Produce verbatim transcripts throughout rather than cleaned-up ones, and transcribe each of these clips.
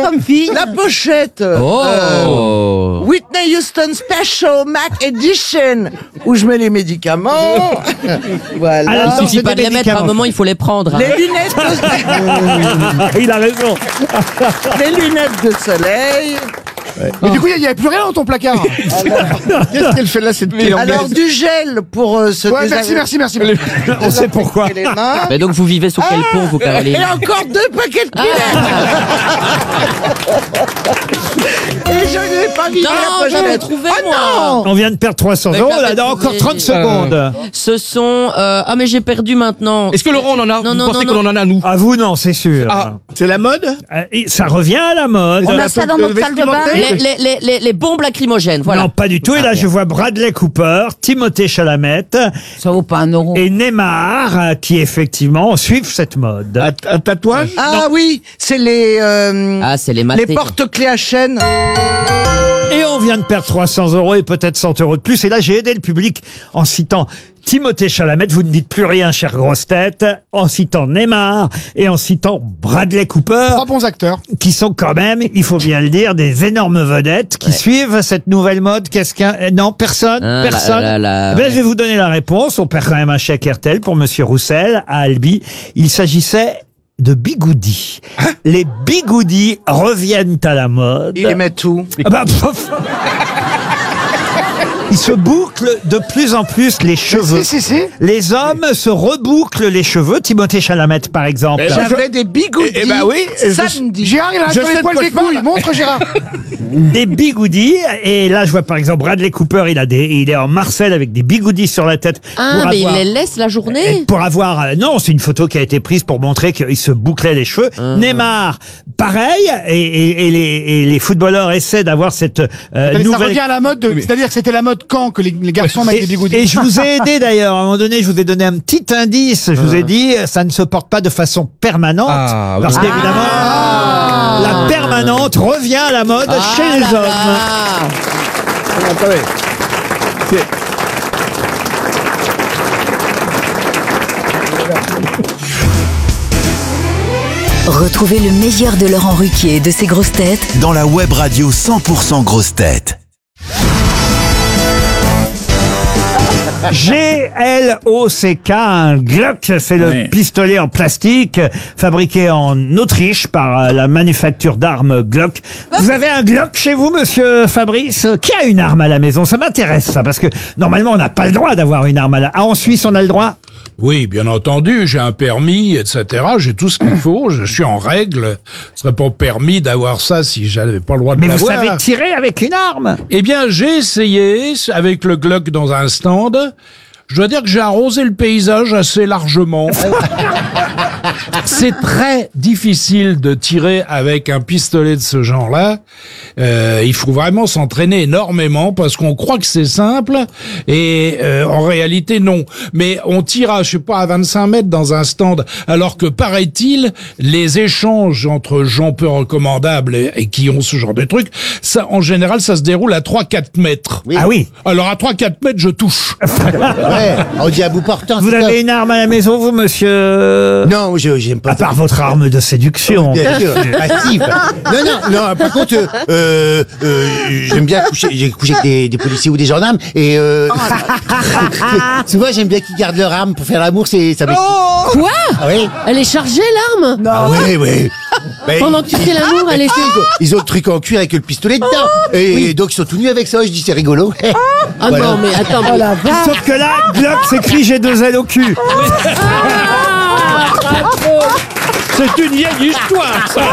comme fille. La pochette. Oh. euh, Whitney Houston Special Mac Edition, où je mets les médicaments. Voilà. Il Alors, suffit c'est pas de des les mettre, à un médicaments. moment il faut les prendre. hein. Les lunettes, de... Il a raison. les lunettes de soleil. Mais du coup, il n'y avait plus rien dans ton placard. Qu'est-ce qu'elle fait là, cette petite Alors du gel pour euh, se Ouais, merci, merci, merci. On sait pourquoi. les mains. Mais donc vous vivez sous quel pont, vous, Caroline? Et encore deux paquets de Kleenex. Et je n'ai pas mis Non, la j'en ai pochette. trouvé, Ah moi. non. On vient de perdre trois cents Mais euros, j'avais là, dans encore trouvé. trente secondes. Ce sont... euh, Ah, mais j'ai perdu maintenant. Est-ce que Laurent, on en a? Non, Vous non, pensez non, qu'on non. en a, nous? À vous, non, c'est sûr. Ah, c'est la mode? Euh, et ça revient à la mode. On a ça dans notre salle de bain. Les, les, les, les, les bombes lacrymogènes, voilà. Non, pas du tout. Et là, je vois Bradley Cooper, Timothée Chalamet Ça vaut pas un euro. et Neymar euh, qui, effectivement, suivent cette mode. Un, un tatouage? Ah oui, c'est les euh, Ah, c'est les les matés. porte-clés à chaîne. Et on vient de perdre trois cents euros et peut-être cent euros de plus. Et là, j'ai aidé le public en citant Timothée Chalamet. Vous ne dites plus rien, chère grosse tête. En citant Neymar et en citant Bradley Cooper. Trois bons acteurs. Qui sont quand même, il faut bien le dire, des énormes vedettes qui suivent cette nouvelle mode. Qu'est-ce qu'un... euh, Non, personne. Ah, personne. là, là, là, Eh ben, ouais. je vais vous donner la réponse. On perd quand même un chèque R T L pour Monsieur Roussel à Albi. Il s'agissait de bigoudis. Les bigoudis reviennent à la mode. Il les met tout. Ah bah, pff. Ils se bouclent de plus en plus les cheveux. Si, si, si. Les hommes se rebouclent les cheveux. Timothée Chalamet, par exemple. Mais là, J'avais des bigoudis Eh- eh ben oui, je- samedi. Gérard, il a Je sur sais les de poils quoi des je parle. couilles. Montre, Gérard. Des bigoudis. Et là, je vois par exemple Bradley Cooper, il a des, il est en Marcel avec des bigoudis sur la tête. Ah, pour mais avoir- il les laisse la et journée. pour avoir, euh, non, c'est une photo qui a été prise pour montrer qu'il se bouclait les cheveux. Neymar, pareil, et, et- et les, et les footballeurs essaient d'avoir cette euh, Ça nouvelle. revient à la mode. de- C'est-à-dire que c'était la mode quand que les, les garçons mettent des Et, bigoudis. et je vous ai aidé d'ailleurs. À un moment donné, je vous ai donné un petit indice. Je vous ai dit, ça ne se porte pas de façon permanente, Ah, parce oui. qu'évidemment, la permanente revient à la mode chez les Ah là hommes. là. Attendez. C'est- Retrouvez le meilleur de Laurent Ruquier et de ses grosses têtes dans la web radio cent pour cent grosses têtes. G L O C K, un Glock, c'est le Oui. pistolet en plastique fabriqué en Autriche par euh, la manufacture d'armes Glock. Vous avez un Glock chez vous, monsieur Fabrice? Qui a une arme à la maison? Ça m'intéresse, ça, parce que normalement, on n'a pas le droit d'avoir une arme à la... Ah, en Suisse, on a le droit? Oui, bien entendu, j'ai un permis, et cetera. J'ai tout ce qu'il faut, je suis en règle. Ce serait pas permis d'avoir ça si j'avais pas le droit de Mais vous l'avoir. savez tirer avec une arme? Eh bien, j'ai essayé avec le Glock dans un stand. Je dois dire que j'ai arrosé le paysage assez largement. C'est très difficile de tirer avec un pistolet de ce genre-là. Euh, il faut vraiment s'entraîner énormément parce qu'on croit que c'est simple et euh, en réalité non. Mais on tire à, je sais pas, à vingt-cinq mètres dans un stand, alors que paraît-il, les échanges entre gens peu recommandables et, et qui ont ce genre de trucs, ça, en général, ça se déroule à trois quatre mètres. Ah oui. Alors à trois quatre mètres, je touche. Ouais, on dit à bout portant. Vous c'est ça. avez une arme à la maison, vous, monsieur? Non, je j'aime pas. À part votre arme de séduction. Bien sûr, passive. Non, non, non. Par contre, euh, euh, j'aime bien coucher. J'ai couché avec des, des policiers ou des gendarmes et euh, souvent j'aime bien qu'ils gardent leur arme pour faire l'amour. C'est ça. m'excite. Quoi? Ah oui. Elle est chargée, l'arme? Ah oui, oui. Ben, Pendant que tu fais l'amour, elle est... ils ont le truc en cuir avec le pistolet dedans. Et donc ils sont tout nus avec ça. Je dis c'est rigolo. Ah Voilà. non, mais attends, Oh mais... la vache. Sauf que là, Glock s'écrit G deux L au cul. C'est une vieille histoire, ça.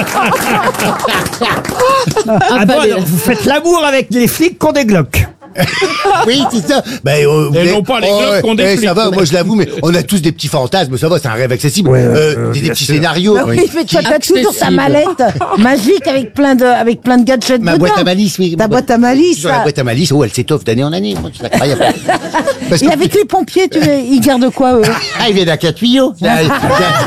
Ah bon, fallait- alors, vous faites l'amour avec les flics qui ont des Glock. Oui, c'est ça. Ben, euh, Et vous non êtes- pas les globes ouais, qu'on eh, déflique. ça va, moi je l'avoue, mais on a tous des petits fantasmes, ça va, c'est un rêve accessible. Ouais, Euh, euh, des, des bien petits sûr. scénarios. Bah oui, mais tu as toujours sa Accessible. mallette magique avec plein de, avec plein de gadgets Ma dedans. boîte à malice, oui. Ta boîte à malice. Sur la ça. boîte à malice, oh, elle s'étoffe d'année en année. moi, C'est incroyable. Parce Et que- avec les pompiers, tu, ils gardent quoi, eux? Ah, il vient d'un quatre tuyaux. Là, il-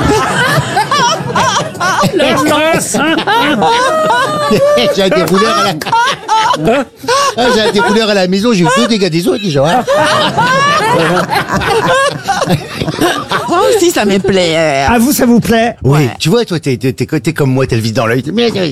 J'ai un dérouleur à la... Ah, j'ai un dérouleur à la maison, j'ai eu deux dégâts des eaux, déjà. Hein. Moi aussi, ça me plaît. À vous, ça vous plaît? Oui, tu vois, toi, t'es, t'es, t'es comme moi, t'as le vis dans l'œil. Mais,